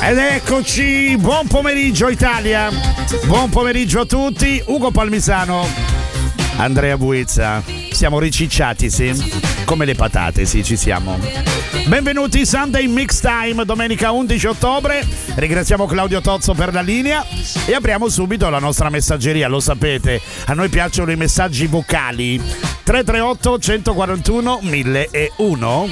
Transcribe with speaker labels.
Speaker 1: Ed eccoci, buon pomeriggio Italia, buon pomeriggio a tutti, Ugo Palmisano, Andrea Buizza, siamo ricicciati, sì, come le patate, sì, ci siamo. Benvenuti Sunday Mix Time, domenica 11 ottobre, ringraziamo Claudio Tozzo per la linea e apriamo subito la nostra messaggeria, lo sapete, a noi piacciono i messaggi vocali, 338 141 1001.